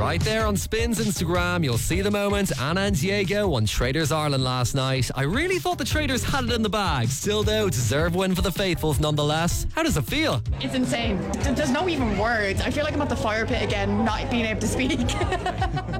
Right there on Spin's Instagram, you'll see the moment Anna and Diego won Traders Ireland last night. I really thought the Traders had it in the bag. Still though, deserved win for the faithfuls nonetheless. How does it feel? It's insane. There's no even words. I feel like I'm at the fire pit again, not being able to speak.